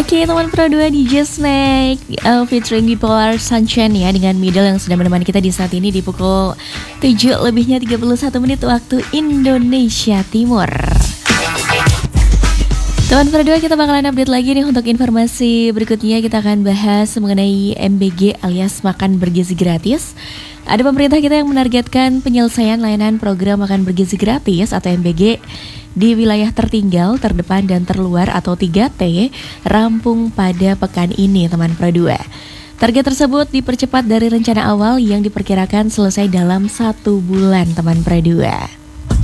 Oke, teman Pro 2 DJ Snake featuring Bipolar Sunshine ya, dengan Middle yang sudah menemani kita di saat ini di pukul 7 lebihnya 31 menit waktu Indonesia Timur. Teman Pro 2, kita bakalan update lagi nih untuk informasi berikutnya. Kita akan bahas mengenai MBG alias makan bergizi gratis. Ada pemerintah kita yang menargetkan penyelesaian layanan program makan bergizi gratis atau MBG di wilayah tertinggal, terdepan, dan terluar atau 3T rampung pada pekan ini, teman Pro 2. Target tersebut dipercepat dari rencana awal yang diperkirakan selesai dalam 1 bulan, teman Pro 2.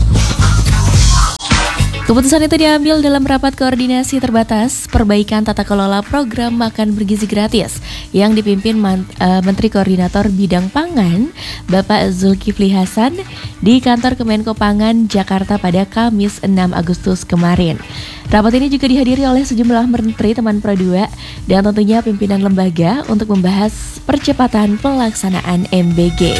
Keputusan itu diambil dalam rapat koordinasi terbatas perbaikan tata kelola program makan bergizi gratis yang dipimpin Menteri Koordinator Bidang Pangan, Bapak Zulkifli Hasan, di kantor Kemenko Pangan, Jakarta pada Kamis 6 Agustus kemarin. Rapat ini juga dihadiri oleh sejumlah menteri, teman Pro 2, dan tentunya pimpinan lembaga untuk membahas percepatan pelaksanaan MBG.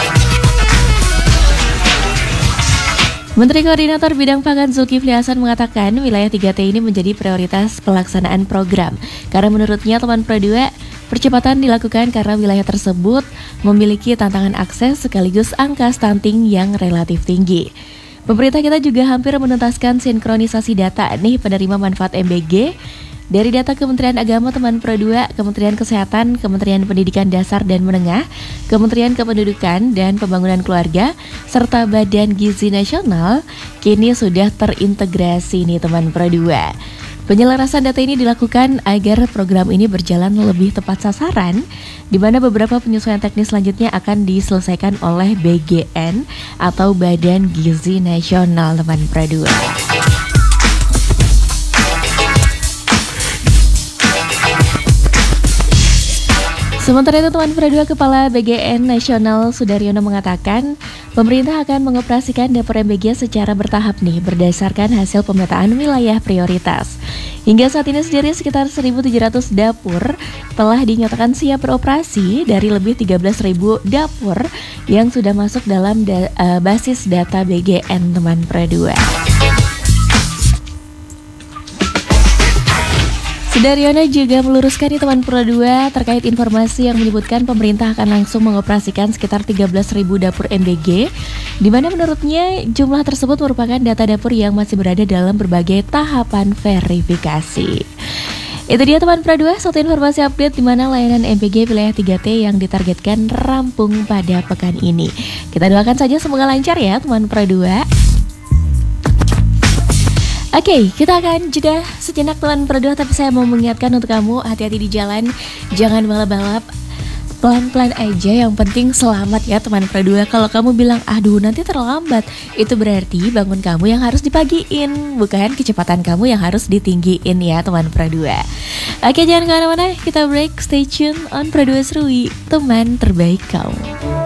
Menteri Koordinator Bidang Pangan Zulkifli Hasan mengatakan wilayah 3T ini menjadi prioritas pelaksanaan program. Karena menurutnya, teman Pro 2, percepatan dilakukan karena wilayah tersebut memiliki tantangan akses sekaligus angka stunting yang relatif tinggi. Pemerintah kita juga hampir menuntaskan sinkronisasi data nih penerima manfaat MBG dari data Kementerian Agama, teman Pro 2, Kementerian Kesehatan, Kementerian Pendidikan Dasar dan Menengah, Kementerian Kependudukan dan Pembangunan Keluarga, serta Badan Gizi Nasional kini sudah terintegrasi nih, teman Pro 2. Penyelarasan data ini dilakukan agar program ini berjalan lebih tepat sasaran, di mana beberapa penyesuaian teknis selanjutnya akan diselesaikan oleh BGN atau Badan Gizi Nasional, teman Pro 2. Sementara itu, teman Pro 2, Kepala BGN Nasional Sudaryono mengatakan pemerintah akan mengoperasikan dapur MBG secara bertahap nih berdasarkan hasil pemetaan wilayah prioritas. Hingga saat ini sendiri sekitar 1.700 dapur telah dinyatakan siap beroperasi dari lebih 13.000 dapur yang sudah masuk dalam basis data BGN, teman Pro 2. Sudaryono juga meluruskan nih, teman Pro 2, terkait informasi yang menyebutkan pemerintah akan langsung mengoperasikan sekitar 13.000 dapur MBG, di mana menurutnya jumlah tersebut merupakan data dapur yang masih berada dalam berbagai tahapan verifikasi. Itu dia, teman Pro 2, suatu informasi update di mana layanan MBG wilayah 3T yang ditargetkan rampung pada pekan ini. Kita doakan saja semoga lancar ya, teman Pro 2. Oke, kita akan jeda sejenak, teman Pro 2, tapi saya mau mengingatkan untuk kamu, hati-hati di jalan, jangan balap-balap, pelan-pelan aja, yang penting selamat ya, teman Pro 2. Kalau kamu bilang, aduh nanti terlambat, itu berarti bangun kamu yang harus dipagiin, bukan kecepatan kamu yang harus ditinggiin ya, teman Pro 2. Oke, jangan kemana-mana, kita break, stay tune on Pro 2 Serui, teman terbaik kamu.